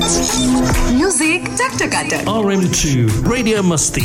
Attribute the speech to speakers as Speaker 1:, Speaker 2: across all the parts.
Speaker 1: Music Taktakata.
Speaker 2: RM2 Radio Masti.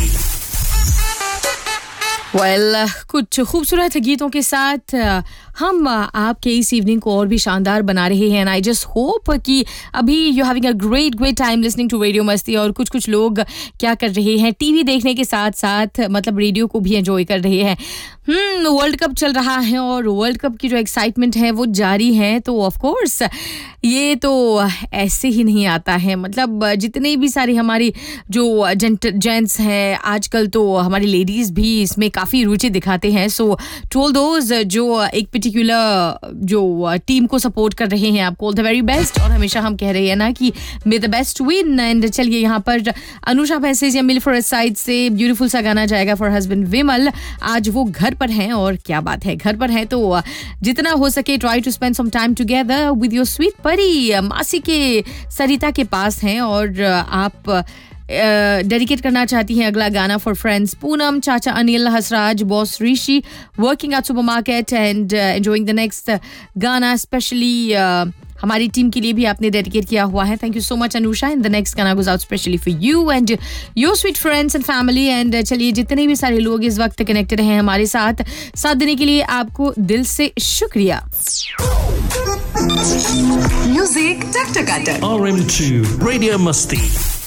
Speaker 3: कुछ खूबसूरत गीतों के साथ हम आपके इस इवनिंग को और भी शानदार बना रहे हैं. एंड आई जस्ट होप कि अभी you having a great time listening to radio मस्ती. और कुछ लोग क्या कर रहे हैं, टीवी देखने के साथ साथ मतलब रेडियो को भी एंजॉय कर रहे हैं. वर्ल्ड कप चल रहा है और वर्ल्ड कप की जो एक्साइटमेंट है वो जारी है. तो ऑफ कोर्स ये तो ऐसे ही नहीं आता है. मतलब जितने भी सारी हमारी जो जेंट्स हैं आजकल, तो हमारी लेडीज भी इसमें काफ़ी रुचि दिखाते हैं. सो टू ऑल दोज जो एक पर्टिकुलर जो टीम को सपोर्ट कर रहे हैं, आपको ऑल द वेरी बेस्ट. और हमेशा हम कह रहे हैं ना कि मे द बेस्ट विन. एंड चलिए यहाँ पर अनुषा भैंसेज या मिल फॉर साइड से ब्यूटीफुल सा गाना जाएगा फॉर हस्बैंड विमल. आज वो घर पर हैं और क्या बात है, घर पर हैं तो जितना हो सके try to spend some time together with your sweet परी. मासी के सरिता के पास हैं और आप डेडिकेट करना चाहती हैं अगला गाना फॉर फ्रेंड्स पूनम, चाचा Anil, Hasraj, boss Rishi, working at supermarket and enjoying the next गाना स्पेशली हमारी टीम के लिए भी आपने डेडिकेट किया हुआ है. Thank you so much Anusha. And the next गाना goes out specially for you and your sweet friends and family. And चलिए जितने भी सारे लोग इस वक्त कनेक्टेड हैं हमारे साथ देने के लिए आपको दिल से शुक्रिया.
Speaker 1: Music Taktakata.
Speaker 2: RM2 Radio Masti.